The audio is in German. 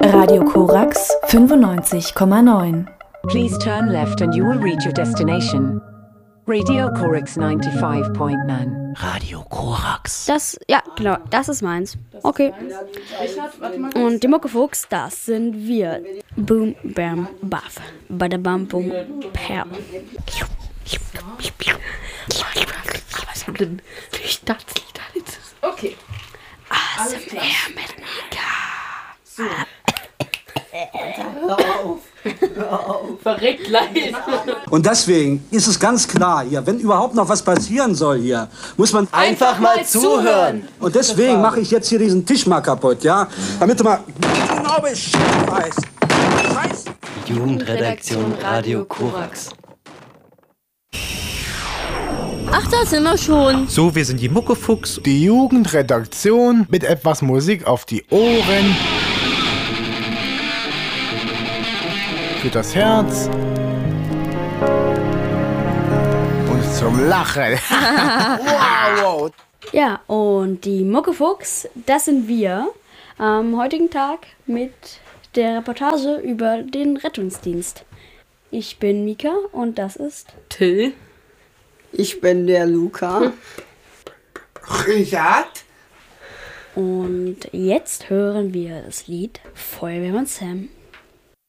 Radio Korax 95,9. Please turn left and you will reach your destination. Radio Korax 95.9. Radio Korax. Genau, das ist meins. Okay. Und die Muckefuchs, das sind wir. Boom, bam, baff. Badabam, boom, pow. Was sind denn die Staatslieder? Okay. ASMR mit Mika. Hör auf. Verreckt leise. Und deswegen ist es ganz klar hier, wenn überhaupt noch was passieren soll hier, muss man Einfach mal zuhören. Und deswegen mache ich jetzt hier diesen Tisch mal kaputt, ja? Damit du mal genau Bescheid weißt. Jugendredaktion Radio Korax. Ach, da sind wir schon. So, wir sind die Muckefuchs. Die Jugendredaktion mit etwas Musik auf die Ohren. Für das Herz. Und zum Lachen. Wow. Ja, und die Muckefuchs, das sind wir am heutigen Tag mit der Reportage über den Rettungsdienst. Ich bin Mika und das ist Till. Ich bin der Luca. Richard. Und jetzt hören wir das Lied Feuerwehrmann Sam.